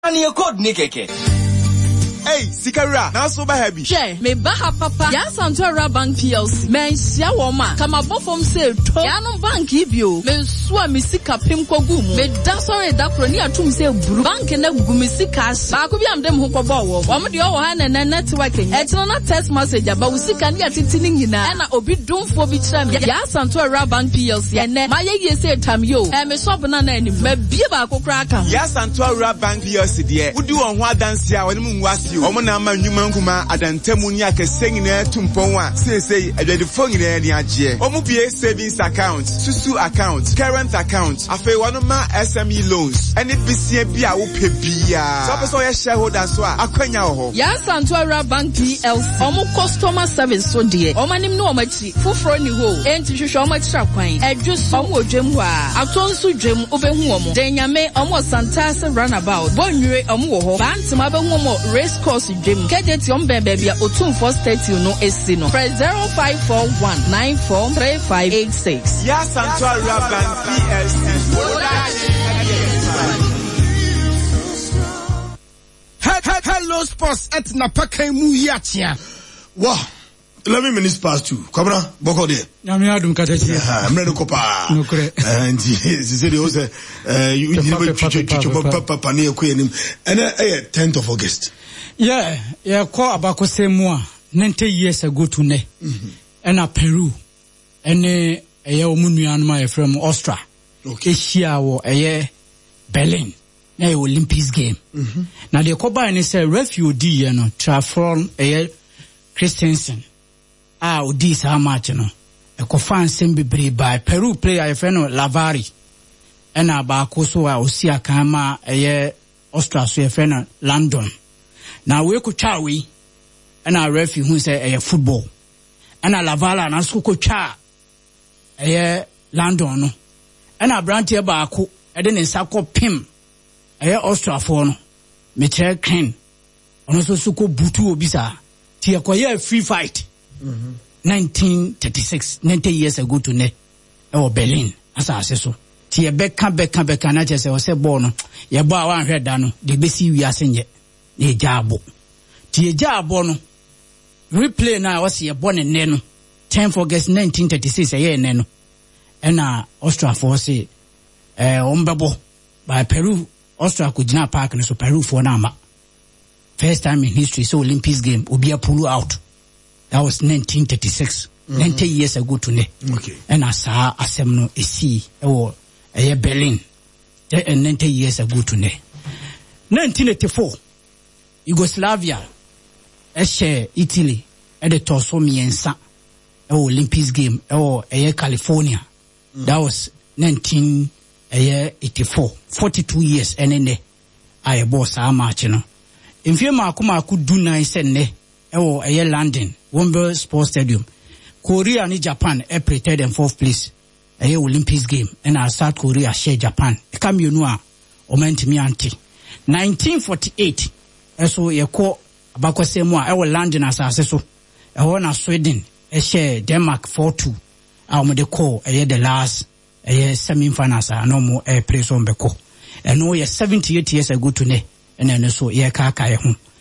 Ani your code ni keke. Hey, Sikara, now so by happy. Che, me baha papa. Ya Santora Bank PLC. Me sia woma. Kama bofom se to. Ya no bank ibio. Me swa me sika pim kogumu. Me da sore da kroni atum se buru. Bank na gumi sika as. Ba ko bi am dem ho kobo wo. Wo me de wo ha na networking. E tino na text message aba wo sika ni atitini nyina. E na obi dumfo bi kira me. Ya Santora Bank PLC. Ene ma ye se tam yo. E me so bana na anim. Me bie ba akokra kan. Ya Santora Bank PLC de. Wudi won ho adanse a woni mu wase. Omo na ma nnwuma nkuma adantemu ni akese nyina tumpon a sei adwadefo nyina ni agye. Omo bie savings account, susu account, current account, afei wono ma SME loans. Any bisia bia wo pe bia. So person ye shareholder so a akwanya ho. Ya Santora Bank PLC. Omo customer service so de. Omo nim no omo chi. Fufro ni ho. Enti hwehwe omo chira kwan. Edwuso omo odwem ho a. Atonso dwem obehu omo. Denyame omo Santase runabout. Bonwire omo wo ho. Bantima behu omo race course Jim Kejeti baby Otum for statue no esino. Press 0541943586. Ya Santora Bank PLC. Hello sports at Napaka Muyachia. Wow. 11 minutes past 2. Kabra, boko de. Nyame adum katachi. I'm ready kopa. No kure. And he said also you papa ne ekwenim. And 10th of August. Yeah, call abako say more 90 years ago to ne. And Peru. And a omunuanma from Austria. Okay, here wo Berlin. Na Olympics game. Now the koba and say refugee Trafron Christensen. Odi sa match no. E ko fan sembebre by Peru player friend Lavari. Ena ba ko so a osi aka ma Austria so friend London. Na we ko twa we ena referee hu say football. Ena Lavala na so ko twa London no. Ena brantie ba ko e de ne nsa ko pim Austria for no. Me try clean. Ono so ko butu obi sa. Ti akoye free fight. 1936 90 years ago to ne Berlin asa aseso ti e beka na chese o se ball no ye bo awan hweda no de besi wi asenye na ejabo ti ejabo no replay na o se ye bo ne no 10th August 1936 ye ne no na Austria for say ombebo by Peru Austria ko gina park no so Peru for na ma first time in history so Olympics game obi a pull out. That was 1936. 90 years ago to ne. Okay. And I saw Asemno AC or Berlin. 90 years ago to ne. 1984. Yugoslavia. Italy. The Torso Miensa. Olympics game. California. That was 1984. 42 years. And then I boss our march. In Fiema Kuma could do nice and ne. London. Wembley Sports Stadium. Korea and Japan pretend third and fourth place. Olympics game. And South Korea share Japan. Come you know, Omentimi anti. 1948. So you call Abako Semwa. London as so. Sweden. Share Denmark 4-2. The call. The last. Semi-finals. No more place on Beko. And no, 78 years ago to ne. And then so kaka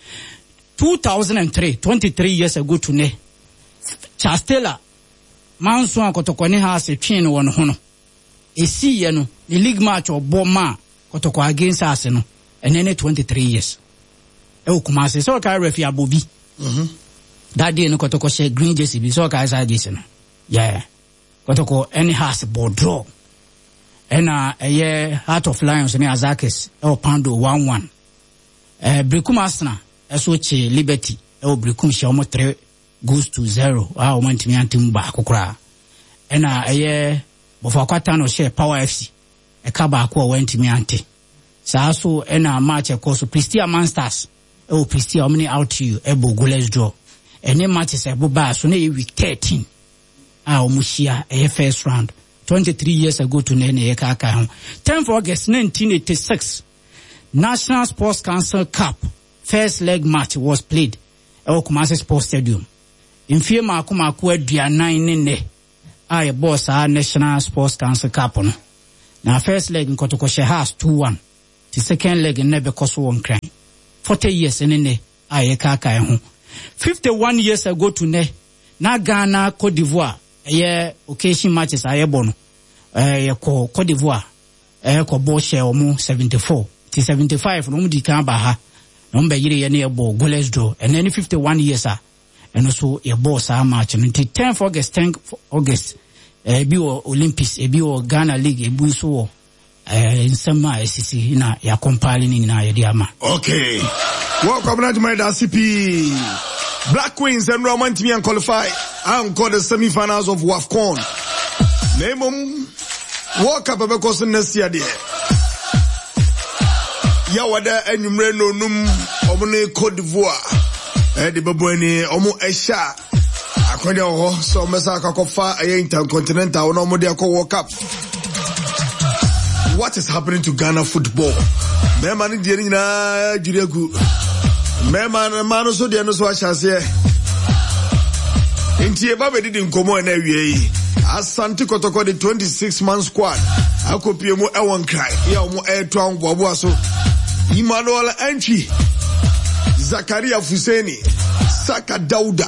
2003, 23 years ago to ne. Chastela, Manson Kotokone has a chain on Hono. A see, the league match or Boma, Kotoko against Arsenal, and then 23 years. Kumasi, so I refi Abubi. That day, no Kotoko share green jersey, so I said this. Yeah. Kotoko, any has a board draw. And Heart of Lions and Azakis, Pando 1-1. Brikumasna. Esoche Liberty Brikum Shomo 3 goes to 0. Want me antim ba kokra. Ena bofakwata no share Power FC. Kaba ko went me anti. Sa so ena match course Pristia Monsters. Pristia omni out to you goalless draw. Ene match se boba so na week 13. Omushia first round. 23 years ago to nene kaka. 10th August 1986. National Sports Council Cup. First leg match was played at Kumasi Sports Stadium. In Fiema Kumaku Duanan ne. I boss our National Sports Council Cup. Now first leg in Kotoko has 2-1. The second leg never cost one crime. 40 years in ne aye kaka ho. 51 years ago to ne na Ghana Cote d'Ivoire occasion matches aye bono. Cote d'Ivoire ko bo share omo 74 to 75 no di kan ba ha no mbe yire ye ne bo goalless draw and then 51 years and also a boss match no 10th August bi Olympics bi Ghana League bi so in some ICC na ya compiling na ya diama. Okay, welcome to my DCP. Black Queens and Roman Team and qualify and got the semi-finals of WAFCON. Name walk up because next year there. Yawada and Numreno Num Omune Cote d'Ivoire. The Babuani Omo Esha. Akonya so Mesaka Kofa Intercontinental no Modiako walk up. What is happening to Ghana football? Memani Dirina Juregu. Meman Mano so Diano Swashas. Intie Babe didn't come on every Asante Kotoko the 26-man squad. Akopiemo Ewan Cry. Yamu Air Town Wabuaso. Emmanuel Entry. Zakaria Fuseni. Saka Dauda.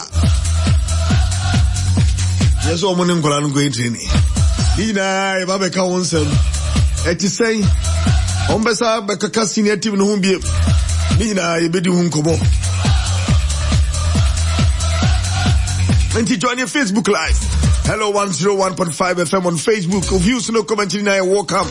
Yes, woman in Golan going training. Dina Babeka Wonsel. Eti say, Ombesa Bekaka senior team no be. Nina Yebedi Hunkomo. And to join your Facebook Live. Hello 101.5 FM on Facebook. Views no commentary na welcome.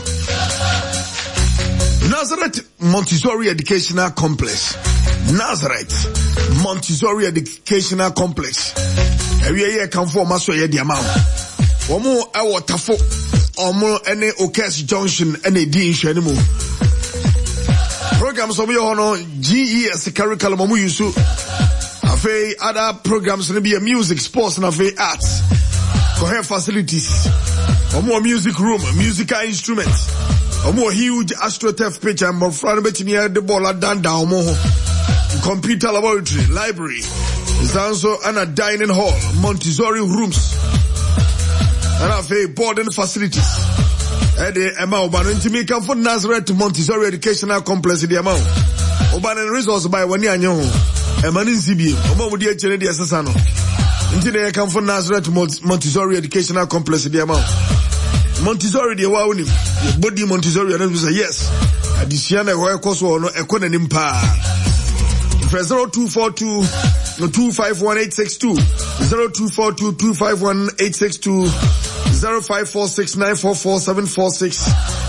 Nazareth Montessori Educational Complex. Nazareth Montessori Educational Complex. Every year come for maso ye the amount. Omo ewo tafo. Omo ene Okes Junction ene di inhwanimu. Programs omo yo no GES curriculum omo yusu. Afi other programs no be music, sports and afi arts. Coher facilities. Omo music room, musical instruments. Omo huge AstroTurf pitch and more front betini the ball down omo. Computer laboratory, library. Is also a dining hall, Montessori rooms. And have boarding facilities. The amount of intimate come for Nazareth Montessori Educational Complex in the amount. Oban resource by 1 year. Emanin Zibi, Omo Dia Chenedi Asano. Intimate come for Nazareth Montessori Educational Complex in the amount. Montessori, the Wawuni, the body Montessori, and say yes. Additional work also no economy pa. 0242 251862 0242 251862 0546944746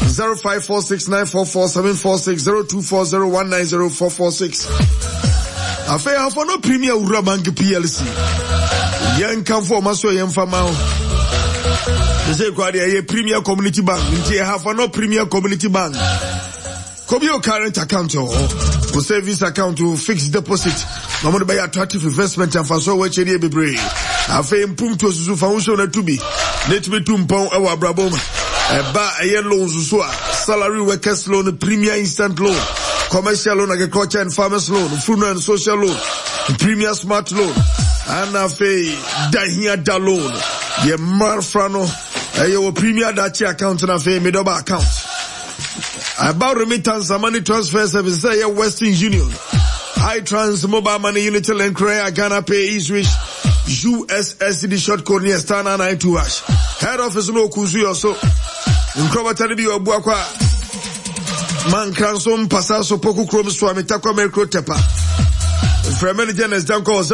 0546944746 0240190446 Affair for no Premier Urabank PLC Young come for Maso Yamfamao. They say a Premier Community Bank. They have no Premier Community Bank. Could your current account or savings account to fixed deposit. Normally by attractive investment and for so much any be brave. I fame pum to Sufa to be. Let me tumpon our braboma. A yellow Zusua, salary workers loan, premier instant loan, commercial loan, agriculture and farmers loan, funeral and social loan, premier smart loan, and a fee, Dahia da loan. Ye Marfrano, your premier Dachi account and a fee middle account. About remittance and money transfer service, say Western Union. iTrans mobile money unity link Korea Ghana Pay Eastwish USSD short code near star 992 hash. Head office no kuzu also. Nkrobatani bi obuakwa. Man kansom pasaso poku krom swami takwa merkro tepa. For manager is down call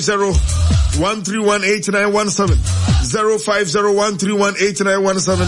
050-131-8917 050-131-8917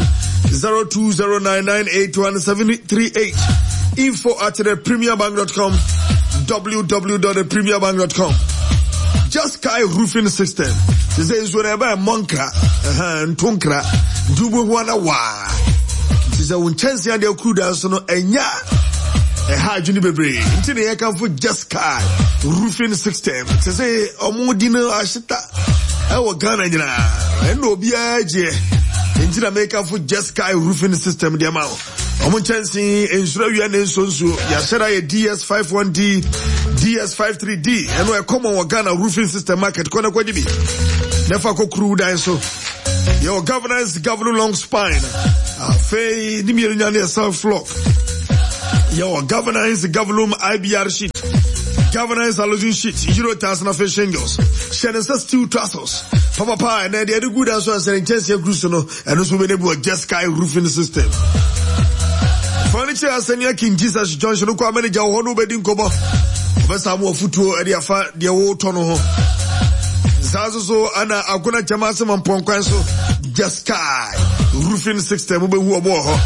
02099817838 info@thepremierbank.com www.thepremierbank.com. Just Sky Roofing System. This is whenever a monkra and tonkra dubu wana wa. This is a chance and the crew dance no enya. A hard juni bebre. Until they come for Just Sky Roofing System. To say omudino ashita. Ewa Ghana jina. Endo biaje. Until I make up for Just Sky Roofing System the amount. Omuchansi ensure you and sonsu yashara ye DS51D DS53D and we common wa Ghana roofing system market kona kwa dibi nefa ko crew dan so your governance governor long spine fei ni mi nyane self flock Your governance governum IBR sheet. Governance allusion sheet. Euro thousand of shingles. Shannon steel trestles. Papa and then the other good answer as an intensive Grusono and also been able to just sky roofing system. Furniture as a King Jesus Johnson who come manager Hono Bedin Kobo. Samu futuo edi afa de wo to no ho zazo ana agona jamase mamponkwan so just sky roofing system be hu obo ho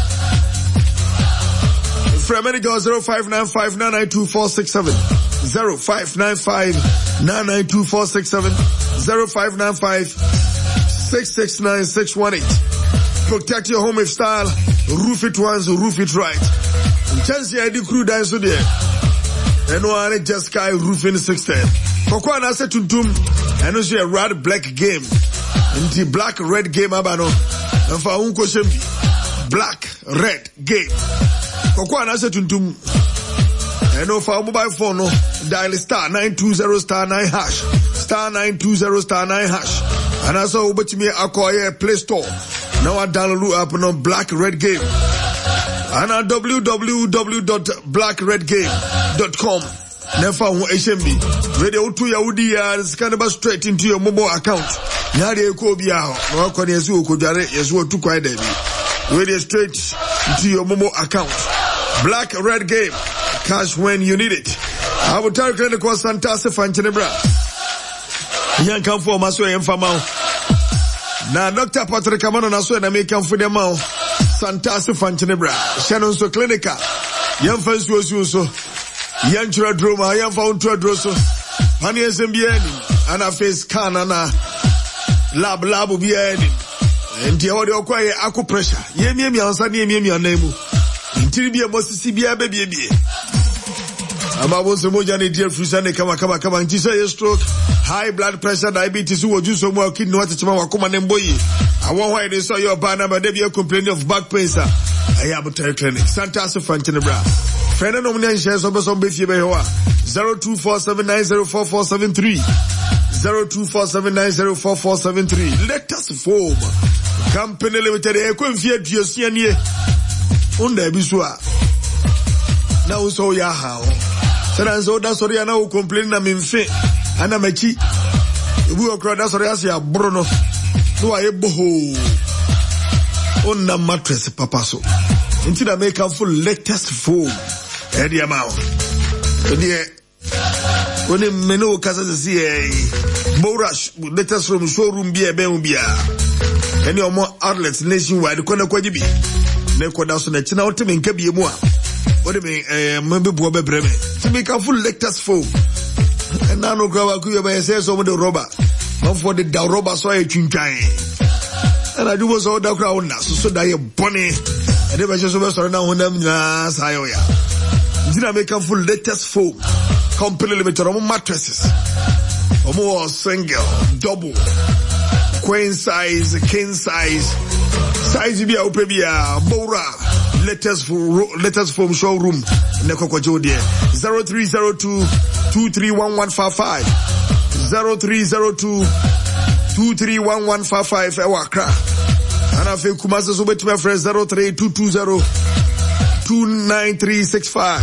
from manager 0595992467 0595992467 0595669618. Protect your home with style, roof it once, roof it right. Chance the crew down so there. And one just sky roofing system. Kokwa na se tuntum. And also a red black game. And the black red game abano. And for unko shembi. Black red game. Kokwa na se tuntum. And for mobile phone no. Dial star 920 star 9 hash. Star 920 star 9 hash. And also ubetimi acquire Play Store. Now I download app no black red game. And at www.blackredgame.com. Never HMB. Radio to Yahudi scan straight into your mobile account. Yari Kobia, no Konesu Kojare, Yesu to quite radio straight into your mobile account. Black Red Game. Cash when you need it. I will tell you the Santa Fantinebra. Yan come for Maso and Famao. Now Dr. Patrick Kamano Naso and make come for them all. Santase Fantinebra, Shannon so clinica. Yan fans was so. Yan Chradroma, Yan found Tradroso. Honey SMBN, and a face canana. Lab will be added. And the audio quiet acupressure. Yemi answer name your name. Until be a most CBA baby. About some more Johnny dear Fusane, come and Jesus stroke, high blood pressure, diabetes, who will do some more kidney water to come and boy. I want why they saw your banner, but they be complaining of back pain, sir. I am a clinic. Santa Fantinebra. Friend and nomination shares of some baby 0247904473. 0247904473. Let us form. Company Limited, a confia to your CNA. Unda Biswa. Now so ya how. So that's sorry, I now complain na minfe. Ana mechi. We are crowd, that's sorry, I say a Bruno. No, I boho. On the mattress, papa so. Until I make a full latest foam. Eddie amount. When the menu casa see Morash, latest from showroom beer, beer. Any more outlets nationwide, the corner kwajibi. Neko daso na china ote menke biye mwa. Ode membe buwabe breme. To make a full latest foam. And now no grab kuya by say some of the rubber. Not for the da rubber so I chinkai. And I do was all the crowd now. So that you bunny. And they were just over now on them na sayoya. Did I make a full latest foam? Company limited on mattresses. More single, double, queen size, king size. Size be out baby Bora. Latest foam showroom. Neko Jodie 0302-231155 0302-231155 Ewakra. And I feel Kumasa so bet my friend 03220-29365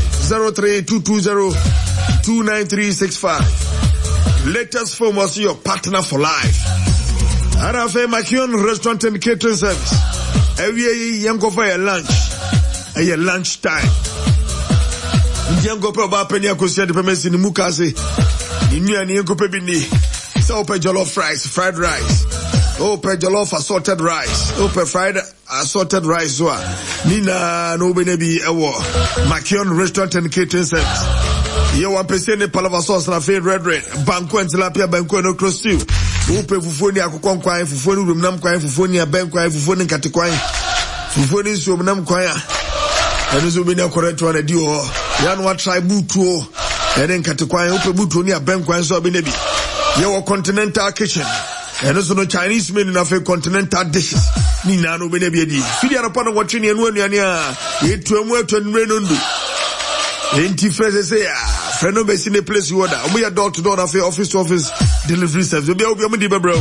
03220-29365. Latest foam was your partner for life. And I feel Makion Restaurant and Catering Service. Every young go for a lunch. A lunch time. Young go for about penny akusia the premise in the Mukase. In you and young go pebini. So pe jollof rice, fried rice. Oh pe jollof assorted rice. Oh pe fried assorted rice. Nina no benebi ewo. Makion Restaurant and Catering Service. You want to say the palava sauce and a fair red. Banco and tilapia banco no close to you. Upe fufoni akukon kwai fufoni rumnam kwai fufoni aben kwai fufoni katekwai fufoni somnam kwai eno zo be na correct one di o ya no try butuo ene katekwai upe butuo ni aben kwai so be na bi ye wo continental kitchen eno so no Chinese menu na fe continental dishes ni na no be na bi di fidi ana pa no watwe ni enu anuane a etuamu atwanure no ndu enti fresh say ya friend no be see the place you order omo ya door to door na office to office delivery service obi omo di bro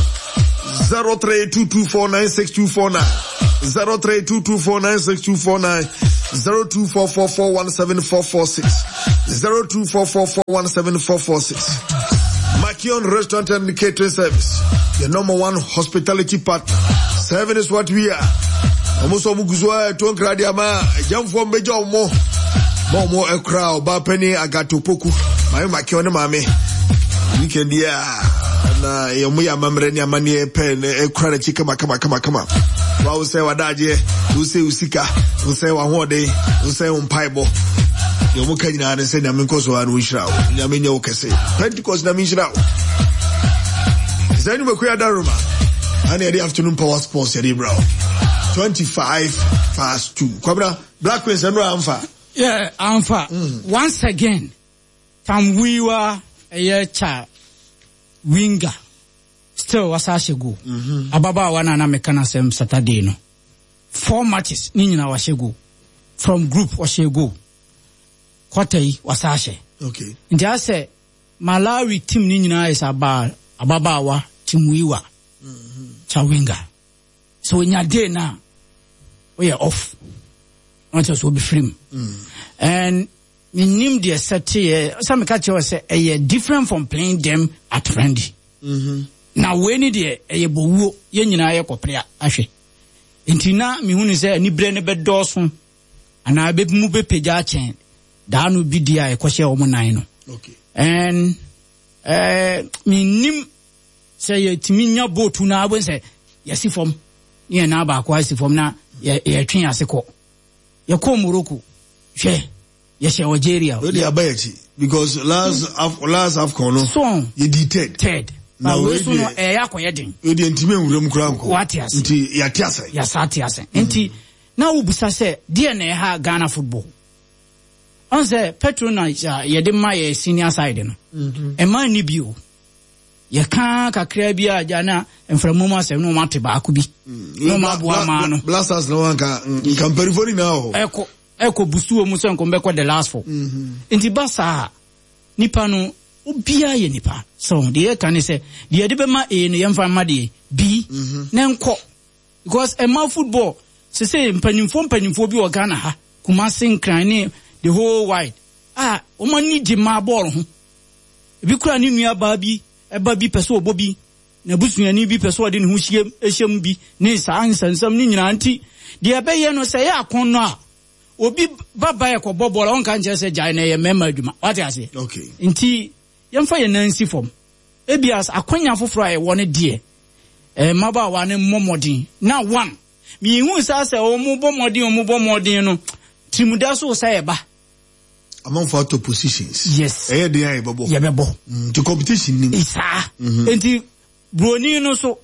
0322496249 0322496249 0244417446. 0244417446. Makion Restaurant and Catering Service, the number one hospitality partner. Serving is what we are. Almost Omuguzwa, Tonkradiama, jump from Bejo Mo. Momo a crowd, Bapeni, Agatopoku, my Makion Mame. Weekend, na Yomuya Mamrenia Mani pen, a credit chicken, come. Wa say wadaje, say usika, say wahode, say umpaibo. Yomuka ina ne say na menkoso anu nshira. Nyame nya okese. Pentecost na menshira. Zani mekuya daruma. Ani the afternoon power sports yadi bro. 25:2. Kwabra Black Queens and Amfa. Yeah, Amfa. Once again, from we were a year child winger. Still wasashe go. Ababa wana na mekana sem Saturday no. 4 matches nini na washe go. From group washe go. Quarter wasashe. Okay. Nti ase Malawi team nini na is ababa wa team wiwa. Cha winger. So in your day now we are off. Not just will be free. And me name the set some catch say a different from playing them at friendly. Na weni de eyebowo ye nyina ye koprea ahwe entina mi hunu se ni bre ne bedoso ana be mu be peja chen da no bi dia e kohye o mo nan no. Okay. And mi nim se ye timi nya botu na abo se yesi fom ye na ba kwa yesi fom na ye twen aseko ye ko Morocco hwe ye she Algeria we dey abayachi because last AFCON no so ye did third. Na we so no yakoyedin we dey ntime nwuram kura nko what yes nti yatiasa ya satiasa nti na ubusa se de na ha Ghana football on say Petronas ye de my senior side no e man ni bio ye kan kakra bi aja na enframumu asem no mate ba ko bi no maboa ma no blasters no anka kamperifoni na ho eko busuo mu se nko mbekọ the last four nti basa nipa no ubia ye nipa so de kan say de de be ma e no yemfa ma de b na nko because e ma football say mpanimfo bi o Ghana ha Kumasi nkran ni the whole wide o ma ni di ma ball ho bi kura ni nua ba bi e ba bi peso obobi na busuani bi peso de ne ho hiem bi ni sa ansansam ni nyina anti de be ye no say ya kon no a obi baba e ko bobol on kan je say jai na ye mema aduma what you say okay nti yemfa ye nansi fom ebias akwanya foforo e wone de maba wa ne momodin na one mi hu sa se o mu bomodin no timuda so say ba among for top positions yes dey ai bobo ye bebo to competition ni isa nti broni no so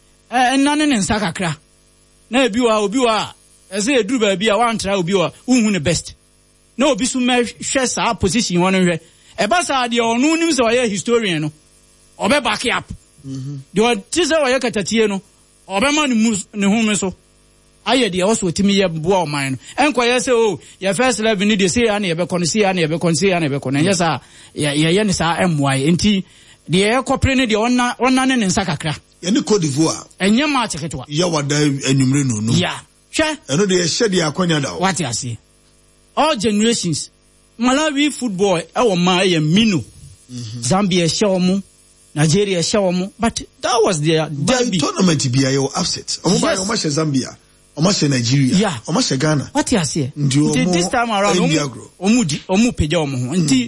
nane ne nsa kakra na obi wa eze eduru ba bi a wan try obi wa unhu ne best na obi so me hwe sa position won hwe e ba sa de onu nim se wa historian no obe back up de o tise wa katatie no obe ma ne hu me so aye de also timi ye boa o man no enkoye se o ye first 11 ni de say ya na ye be kon say ya na ye be kon say ya na be kon yes a ye ne sa emwai enti de ye kopre ne de onna ne nsa kakra ye ne Cote d'Ivoire enye ma cheketwa ya wada enumre no ya hwe eno de ye hye akwanya da what you say all generations Malawi football e wo ma ye mino Zambia hye Nigeria hye but that was their derby tournament bia ye upset omo ba omo hye Zambia omo hye Nigeria omo hye Ghana what you say this time around omu peja omo ho nti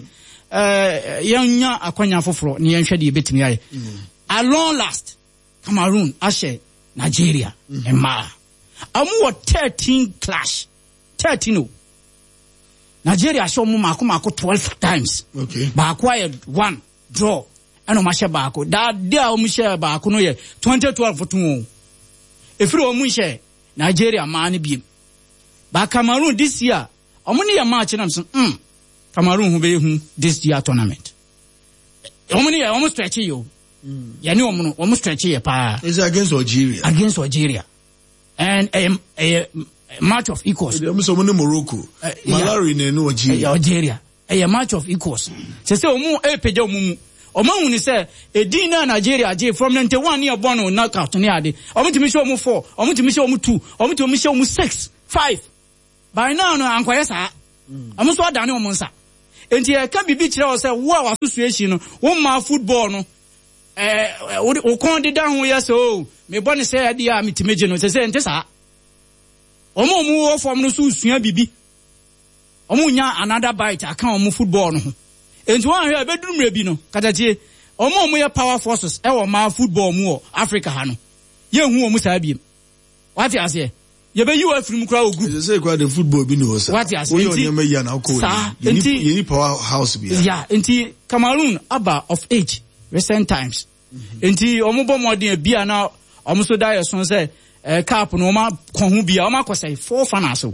yanya akwanya foforo ne yenhwe de betimi aye at long last Cameroon ashe Nigeria ema amu 13 clash 13 Nigeria show mu mako 12 times okay ba acquired 1 draw eno ma she ba ko da dia o mu she ba ko no ye 2012 to efiri o mu she Nigeria ma ne biem ba Cameroon this year omo ne ya match na so Cameroon hu be hu this year tournament omo ne ya omo stretch yo ya ni omo stretch ye pa is against Algeria and a match of equals. Morocco, Malawi no Algeria. A match of equals. Say omu peja omu. Omu ni say edina Nigeria je from 91 year born on knockout ni ade. Omu timi show omu 4, omu timi show omu 2, omu timi show omu 6, 5. by now no ankwaya sa amo so adane omo nsa enti e ka bibi kire o se wo a association no wo ma football no o kon de dan ho yes o me bone se ade a mitimeje no se enti sa omo wo form no so sua bibi omo nya another bite aka omo football no ho enti wan hwe bedurumre bi no katatie omo ye power forces e wo ma football mu o Africa ha no ye hu omo sa biem what you say ye be you afrim kra ogu you say kwa the football bi no sa what you say enti me ya na ko you power house bi yeah enti Cameroon aba of age recent times enti omo bo modern bia na omo so da yeson say cap no ma kon hu bia omo akosai 4 fanaso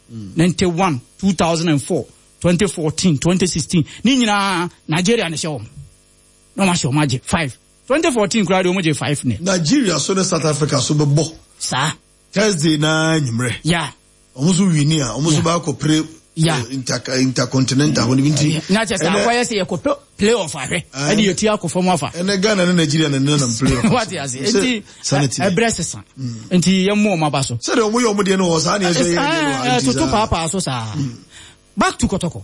91 2004 2014 2016 ni nyina Nigeria ne show no ma show maje 5 2014 kra de omo je 5 ne Nigeria so ne South Africa so be bo sa Thursday na nyimre yeah omo so wini a omo so ba ko pre intercontinental when binti na just akwaya say ko play off ahwe e de yoti akofo afa ene Ghana na Nigeria na play off what you say enti ebresesa enti yemo ma ba so say de omo ye omo de no ho sa na ye to papa so sa back to Kotoko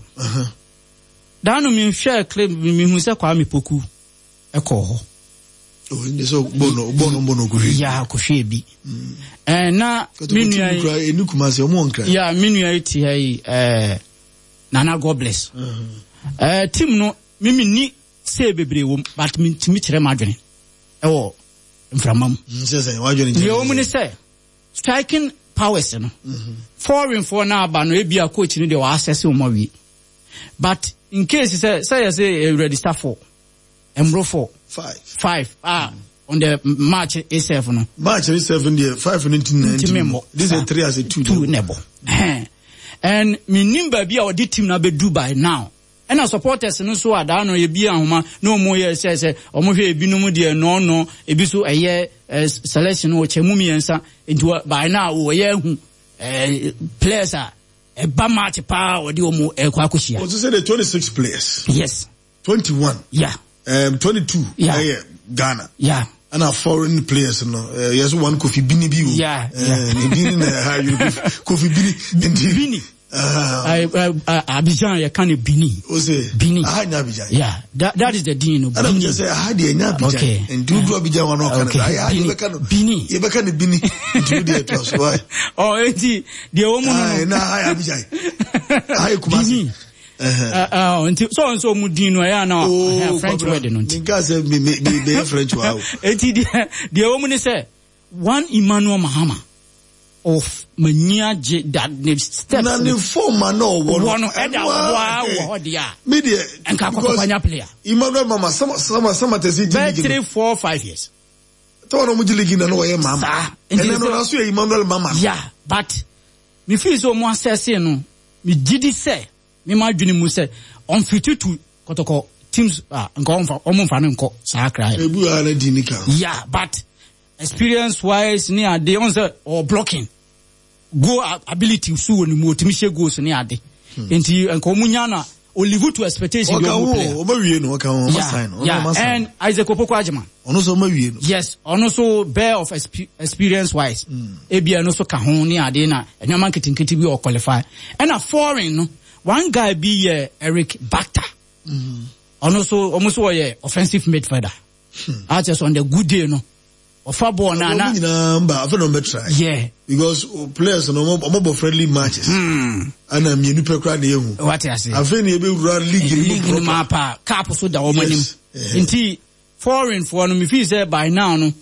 danu mi share claim mi hu se kwa mi poku e ko ho ndi so bono guri ya ko hwe bi na minua enu kumase omo nkra ya minua iti hai Nana God bless team no mimi ni se bebre wom but mi timi kire madwene e wo mframam se wadwene ye wo ni se striking powers no foreign for na aba no e bia coach ni de wa access wo mawi but in case say register for Emro 4 5 on the March A7 no March A7 there 5 1990 this is 3 as a 2 nebo and me nimba bia odi team na be Dubai now and our supporters no so ada no ye bia homa no mo ye say omo hwe ebinum de no ebi so eye selection o chemu miensa into by now o ye hu players a ba match pa odi omo kwa koshia what you say the 26 players yes 21 yeah 22 Ghana yeah and our foreign players no yes one Kofi Bini bi yeah Bini na how you Kofi Bini Abidjan ya kan Bini o say Bini Abidjan yeah that is the Bini and I'm just say Abidjan okay and do Abidjan one kan Bini you be kan Bini do there to us why oh enti the woman na Abidjan Kumasi until so mudin no ya na French wedding no because be French wow eti the woman say one Emmanuel Mahama of mania that steps na the former no one eda wa dia media enka kwanya player Emmanuel Mama some tesi 3 4 5 years to no mujiligi na no ye mama and no so Emmanuel Mama yeah but me feel so mo assess no me gidi say me ma dwene mu say on fit to Kotoko teams nko omfa no nko sa kra ebu ala dinika yeah but experience wise ni ade on say or blocking go ability so ni mo timi she goals ni ade enti nko munya na o live to expectation you play o ma wie no ka o ma sign o ma sign and Isaac Opoko Agyeman ono so ma wie no yes ono so bear of experience wise ebia no so ka ho ni ade na enyaman ketinketi bi o qualify and a foreign no one guy be Eric Bakta ono so almost offensive midfielder just on the good day no ofa ball na number I don't try yeah because players no more friendly matches and me new pekra na yehu what I say afen e be run league mapa cap so da womanim nti foreign for no me feel say by now no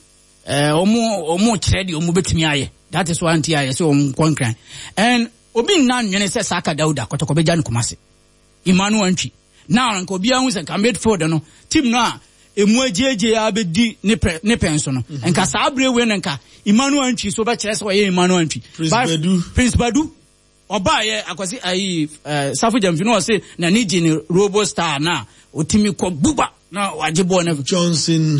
omo kire de omo betimi aye that is one thing I say omo konkran and obi nan nwene se Saka Dauda Kotoko beja no Kumasi Emmanuel Antwi now nko obi ahun se ka midfield no team no a emu ajeje abedi ne penso no nka sa abre we nka Emmanuel Antwi so be kire se we Emmanuel Antwi Prince Badu oba ye akwasi ayi Safu Jamfi no say na niji ni Robo Star na otimi ko buba na wajebo na Johnson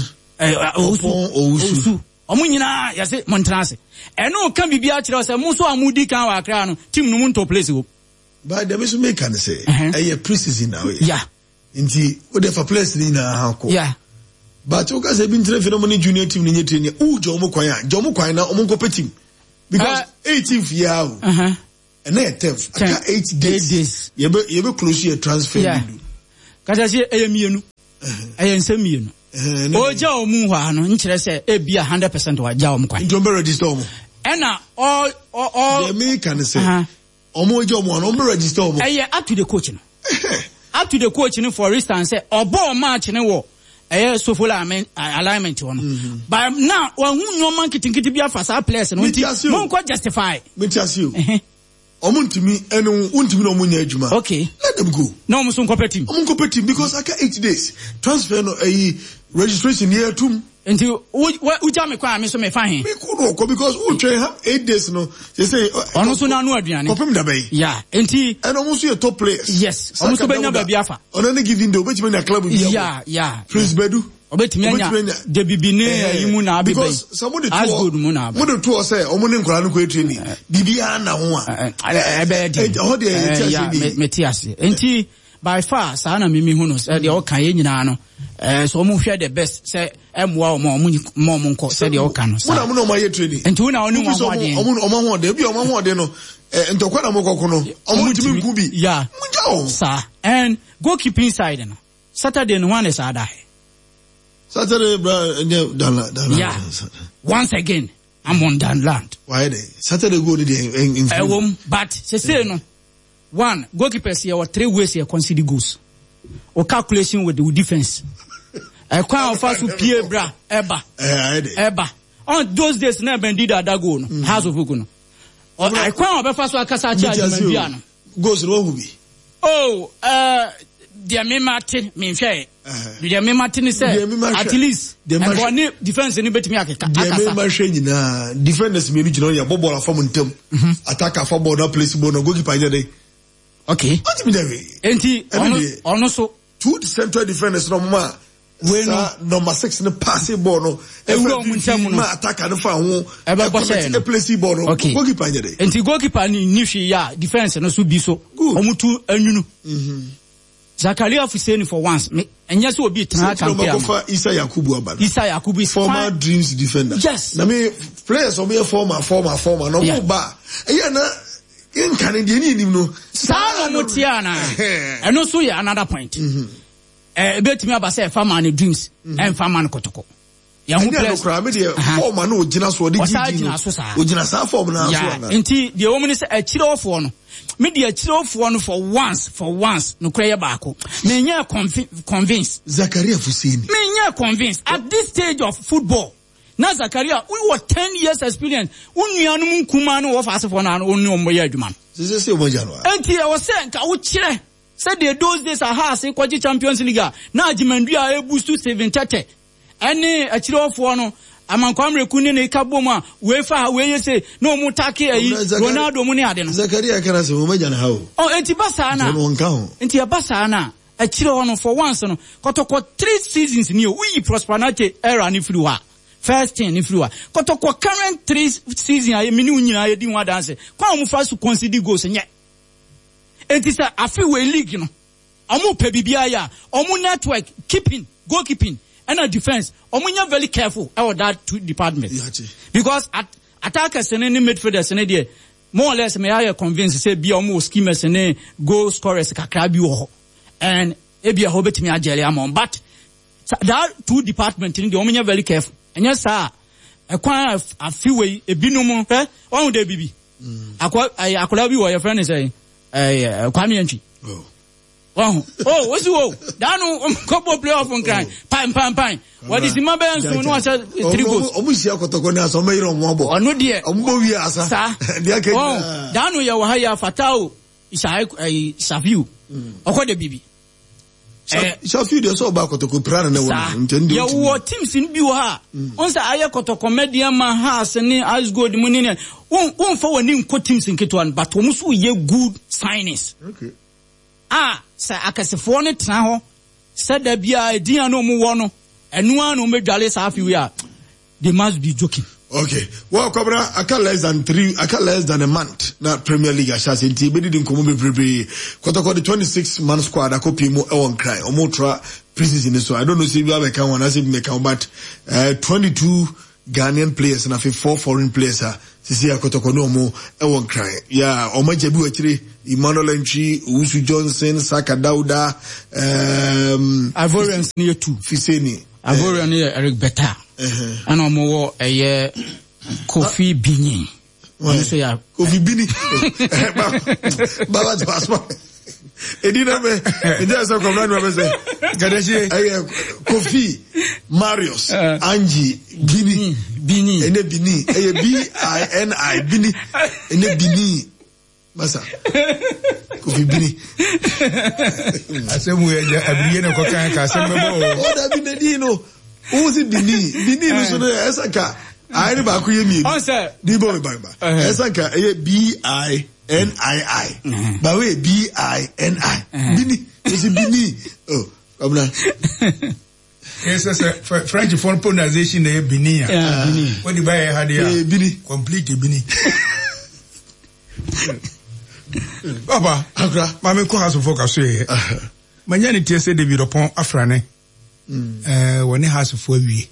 Owusu omunyina yase Montrance eno kan bibia kire se muso amudi kan wa akra no team no mun to place go but dem so make can say a preseason now yeah nti o de for place ni na hanko yeah but o ka say bi ntre phenomenon junior team ni nyetire ni o jo mo kwan na o mo ko team because 18th year And then 10th. 8 days. You be close your transfer. Yeah. Kata si eyemienu. Eyensemienu. Oja omu hwa no nkyere se e bia 100% wa ja omu kwan. Don't be register omu. Ena all the me can say. Omu oja omu no be register omu. Up to the coach no. Up to the coach no, for instance say obo match ne wo so full alignment one. But now when no man kitikiti bia for sa players no nti mon ko justify. Me tell you. Omuntimi enu untimi no munya adwuma. Okay. Let them go. No muso competitive. Competitive because aka 8 days. Transfer no registration here too. Nti uja me kwa me so me fa he. Me ko no because we train have 8 days no. They say ono so na anu aduane. Kopem da bay. Yeah. Nti and almost your top players. Yes. Ono so benya ba bia fa. Ono na giving the obetimi na club bia. Yeah. Prince Bedu. Obetimi anya de bibine yimu na abi bay. Because somebody to to say omo ne nkora no ko training. Bibia na ho a. Metiasi. Nti by far sana mimi hu no say de o kan ye nyina no so mo hwe the best say emwa mo nko say de o kan no say mo na ma ye training nti una oni mo ade omo ho de bi omo ho de no ntokwa na mo kokko no omo timi nku bi yeah sir. And goalkeeping side no Saturday no one is ada Saturday Dala yeah once again I'm on Danland. Why they Saturday go in but say no. One, goalkeepers here were 3 ways here concede goals. Or calculation with the defense. I can't fast to Pierre Bra, Eba. On those days, never did that goal. House of Uguno. Or I can't fast to Akasacha. Goes wrong be. Oh, dear me Martin, me fair. Dear me Martin said, at least the defense in bit me. Dear me, defenders maybe you know your bubble of form attacker for border place bono goalkeeper. Okay. Enti also 2 central defenders no ma we no number 6 no pass ball no ma attacker no fa ho e place ball no goalkeeper nyade enti goalkeeper ni hwe ya defense no so bi so omutu anwunu Zakaria Fuseni for once enye so obi tena campaign Isa Yakubu abana Isa Yakubu former Dreams defender. Yes. Na me players o me former no mo ba e na in Canadian no sa no tiana and also yeah another point betimi abase farmer and Dreams and farmer and Kotoko ya hu players former no ogina so de ogina sa form na so na enti the woman say a chirofo no me the chirofo no for once no kra ya baako me nya convinced Zakaria Fuseni me nya convinced at this stage of football. Na Zakaria, we were 10 years experience. Unuanum kumano of us for an only Moyajuman. This is a Mojano. And I was saying, Kauchire said those days are hard, say, Quaji Champions League. Now, Jimandia, a boost to 730. Any a chiro for no, among Comre Kunin, Kaboma, Wefa, where you say, no Mutaki, Ronaldo Muniaden. Zakaria can say, Mojan how? Oh, Antibasana, one count. Antiabasana, a chiro for once, Kotoko 3 seasons new, we prosperity era if you are. First thing if you are Kotoko current 3 season I mini nyina ye di wa dance kwa mu first to concede goals nye etisa afi we league no omu pe bibia ya omu network keeping goalkeeping and a defense omu nya very careful about that 2 departments because attackers and any midfielders and there more or less me I convinced say be omu schemers and goal scorers kakra bi wo and e bia ho betimi agele amon but that 2 departments in the omu nya very careful. And yes, sir, a quite a few way a binum, one day, baby. I could be what your friend is saying, a Kwame. Oh, what's you? Down couple playoff on crime. Pine. What is the mother and so no, I said, 3 goals. Almost your Cotogona, so made on Wobble. Or no, dear, sir. Oh, down with your higher Fatao is a Savu. Or what the baby. So few days about Kotoko Prana intended. You what teams in Buha. Once I Kotoko Media Mahas and as good money. Won't for a name teams in Kituan, but almost ye good signings. Okay. Sir Akasifone now said there be a dear no more and one who made Dallas half you are. They must be joking. Okay. Well, Cobra, I can't less than a month. Not Premier League, I shall say, but didn't come over Kotoko the 26-man squad, I copy more on cry, or more preseason. So I don't know if you have a count, I say make count, but 22 Ghanaian players and I think 4 foreign players are sisi akotoko no mo e won kran ya o ma jebi wakire Emmanuel Entry Usu Johnson Saka Dauda Ivorians near 2 Fiseni Ivorian near Eric Beta ana mo eye Kofi Bini so ya Kofi Bini baba passport edina me ndia so komna no be say gadeje Kofi Marius Angie Bini ene Bini Bini Bini ene Bini masa Kofi Bini asemu ya abriye na ko kan ka asemu bo o da Bini dino o si Bini no so no esaka ai ba ku yemi di bo ba esaka BINII ba we BINI Bini is Bini oh kabla yes French phone pronunciation na Bini ya what the buy had ya Bini complete Bini Baba akra mama ko house focus here manya ne tie say David Opon afrane woni house fo awie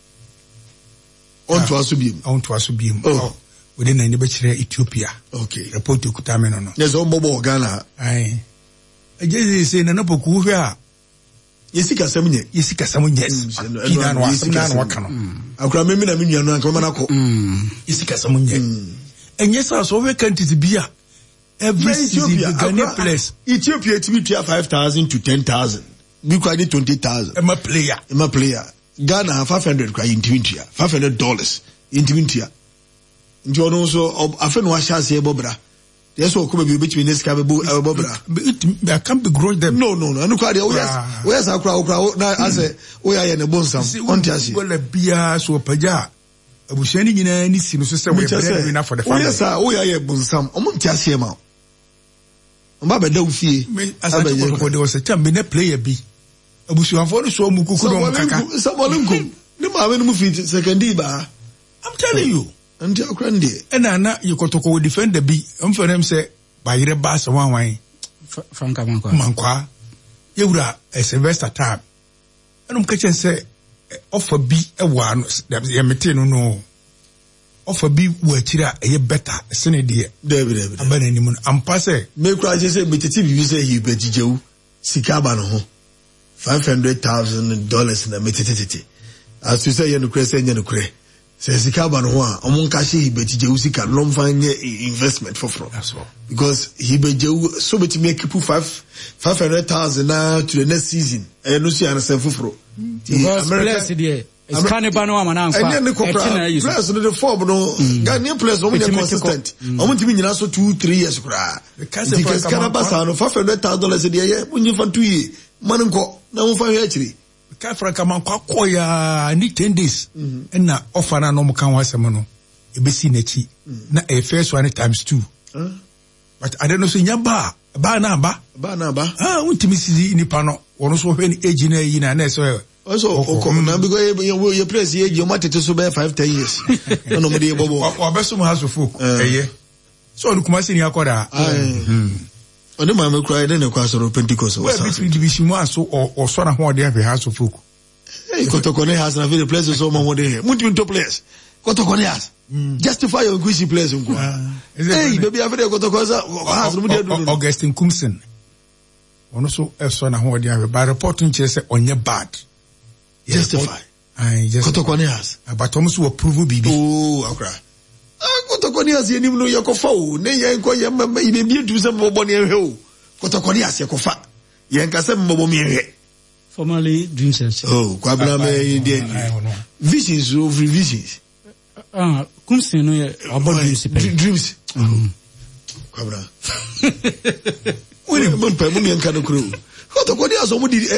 on to asubim oh within any bachelor Ethiopia okay report to kutameno no yes on bobo Ghana ai eje say na poku hwe a yesika samunye yes kina no asina no waka no akra memi na menua no anka mama nako yesika samunye enye sa so we countries bia every season Ghana place Ethiopia to be 5,000 to 10,000 we quite 20,000 a player Ghana $500 kwa intimintia $500 intimintia ndio no so afa no ahya se bobra yes o ko be obetimi neska be bobra I can't begrudge them no anu kwa de o yes akra na ase o ya ne bonsam onti ase wala bia so paja abushani nyina ni si no so se we bread na for the family yes o ya ye bonsam o monti ase ma o ba be da ufie asaje ko de o se chambe ne player bi abusuafo no so mu kuku no kaka sabolenkum ni ma we no mu fit secondary ba I'm telling you and you grande na yekotoko we defend the bi amfanem say bayire ba se wanwan Franka mankwa yewura Sylvester tab enum ka chen say offer bi ewa no ye mete no offer bi wo akira eye better sene de David abana ni mun ampa say me kura je say betiti bi say he bejijewu sika ba no ho $500,000 na metete as you say you no kure say you no kure say sika ba no ho a omun ka she he bejijewu sika lomfanye investment for that's all because he bejijewu so beti make keep 500,000 na to the next season no see an sen foforo America it's Canibano amana nfa and then players no the form no Ghanaian players no more consistent omo timi nyina so 2-3 years kura because Canabasa no $500,000 dey ye munyi fa 2 years manko na mo fa hwe akiri ka Franka mankwa koya ni 10 days na offer na no mo kan wasem no ebesi na chi na a first one times 2 but I don't know so nyaba ba na ba untimi sisi nipa no wono so hwe ni age na yi na so also na because your place here you might to so be 5-10 years no mo dey bobo obeso mo haso folk eye so on kuma sini akoda oni ma me cry then kwa so Pentecost we between division 1 so or so na ho dey have haso folk kotoko ne has na very place so mo dey muti to place kotoko ne has justify your Gucci place nko hey baby after kotoko has no dey do Augustine Kumsen ono so so na ho dey have by reporting che say onye bad justify kotoko ne has but almost will prove bibi akra kotoko ne has yenim no yakofa o ne yen ko yem ibe bi du se mo boni ehwe o kotoko ne has yakofa yen ka se mo bo mi ehwe formerly Dreams kwa bla me dey visions of revisions Kumsin no about dreams kwa bla we mon pa mo yen ka no kro kotoko ne has o mo di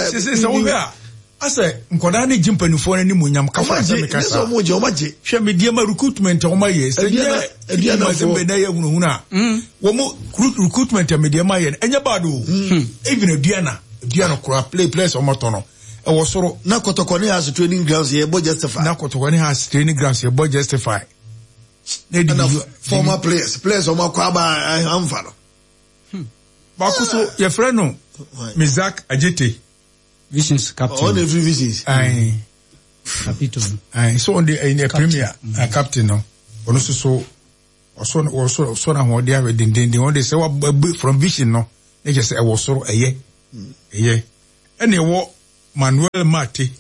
asa nkoda ne jimpanifo na ni munyam kafa se meka sa mo je o maje hwe media ma recruitment o ma ye se dia na zembe na ye hununa wo mo recruitment media ma ye enya bado even adia na kura place o moto no e wo soro na kotoko ne has training grounds ye bo justify na kotoko ne has training grounds ye bo justify na di former players o ma kwa ba amfa no ba ko so ye frɛ no Mizak Ajete Visions captain. On every visions. Aye. Captain. Aye. So on the in the premier captain no. ono so so na ho dia we den one dey say from vision no e just e wo soro eye ene wo Manuel Mante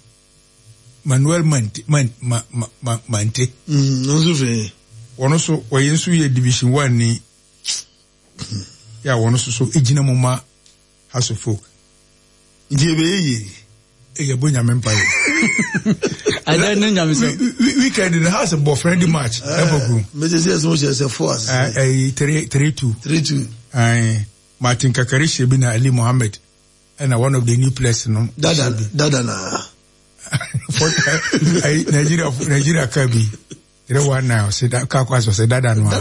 no so fe ono so oye nso ye division 1 ni ya ono so ejina moma House of Folk Jebe ye bonya mempa ye I don't know nyame so weekend in the house of friendly match ever me say so say force 3-2 Martin Kakarishi bin Ali Mohammed and one of the new players no dada na Nigeria Kabi the one now say that Kakwas say dada no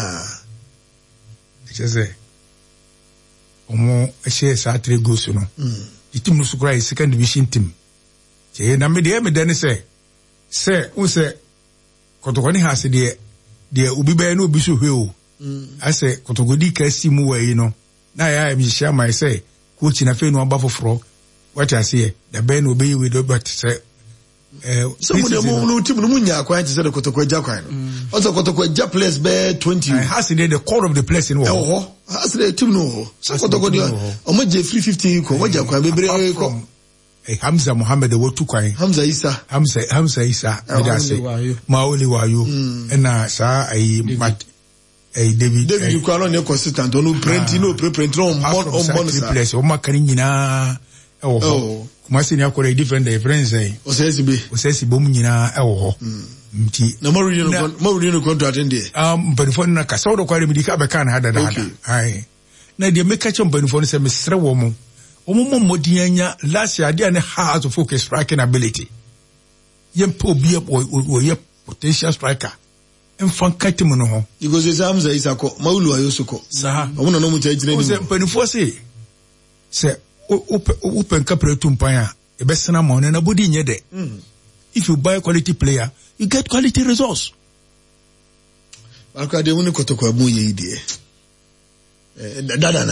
say omo ehye sa 3 goals no the team no sukura is second division team che na me de say un say Kotokoni has de obi be na obi so hwe o I say Kotokodi ka si mu we no na ya mi share my say coach na fe no aba foforo what I say the ben obi we do but say some of the team no munya akwan to say the Kotokwaja kwan also Kotokwaja players be 20 has the core of the place in wo has the team no so Kotokodi o mo je 350 ko mo ja kwan bebre ko Hamza Mohammed wo tu kwan Hamza Isa me say Maoli wayo na sa mat David Kwalo ne consistent no print no on place o makani nyina kuma se ni akore different difference o se bom nyina ho mti na mo no contract ndi mpanifo na ka sawo do kware mi di ka be kan hada ai na de make chom mpanifo se mesre wo mo modianya last year they has to focus striking ability yempo bi o ye potential striker enfan katim no ho because Hamza Isa ko Maulu ayosoko sa omo no mu chajire ni se mpanifo se open capital pan e be sena mo na body nye de if you buy quality player you get quality results akade woni Kotokwa mu ye ide dada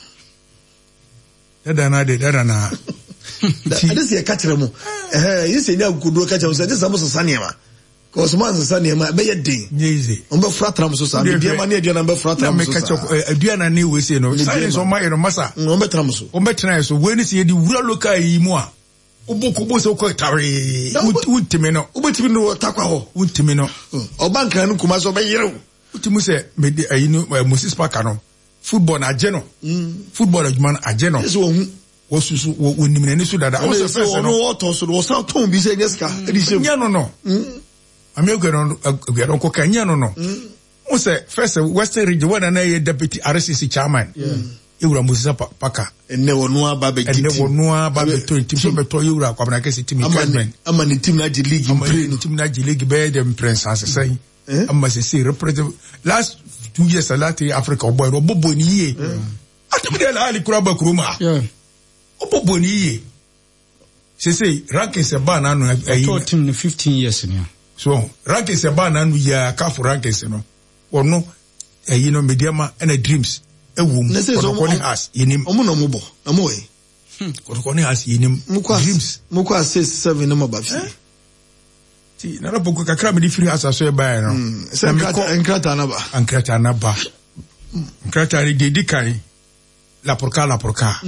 na adese ye kachire mu yese nya kuduro kachire so adese mo so sanema ko so man so sanema be ye den nyeze on be fratra mo so sa be ma na aduana be fratra mo so sa aduana ne we se no sai so ma yero masa on be tra mo so on be tra so we ni se di wura local yi mu a oboko so ko tare untimi no ubetimi no takwa ho untimi no obanka no kuma so be yero utimu se me di ayinu Moses Parker no football na ageno football adjuman ageno so wo susu wo nimene ni su dada wo se first no wo to so wo sa ton bi se nyeska edise nya no ami ogero ko kanya no wo se first Western region when na ye deputy RCC chairman Ewura Moses Parker ene wonu aba be to team so beto Ewura kwabana kesi team management amani team na di league be dem prince asesai amma se represent last 2 years alati Africa boy bobo ni ye atimi de la ali kura ba kuruma bobo ni ye se ranking se ba na no ayi team no 15 years ni so ranking se ba na no ya kafu ranking se no ono ayi no mediama and dreams ewum Kotokoni has yinim omo no mo bo na mo we Kotokoni has yinim dreams muko assist 7 no ba fi ti na rapo kakra me di free house so e ba no enkrata na ba enkrata ri de dikai la porca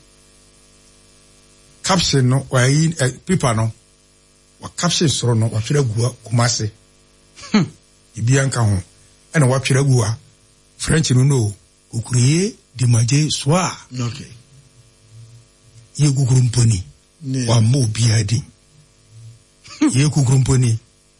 caption no wa yi paper no wa caption soro no wa twere gua Kumase ibianka ho ena wa twere gua French no okuriye dimaje soa okay ye gugurumponi wa mo biadi ye gugurumponi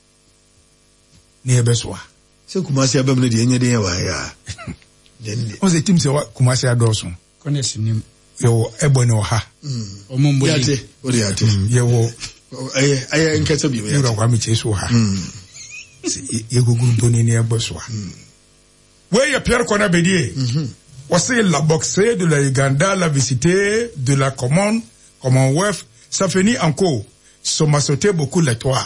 ne ebeswa se Kumase abam ne de enye de wa ya den on se team se wa Kumase adoso konesi nim yo ebone o ha omombo yate odiate ye wo ay nketse bi me yo kwa mi cheso ha ye gugurumponi ne ebeswa we ya Pierre Kona bedie voici la boxée de la Uganda la visité de la Commonwealth ça finit encore ça m'a sauté beaucoup les toits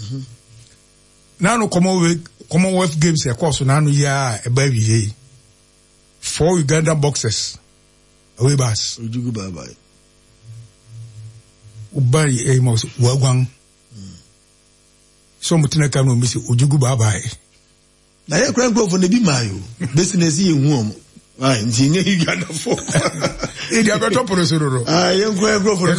nanu Commonwealth Games ya kwa so nanu ya eba wiye 4 Uganda boxers away bas ojugu baba ubari mo wagwan so mutina kanu misi ojugu baba na ye kran growth na bi mayo business ye hu om nti nye Uganda fo e dia beto prosoro ye kran growth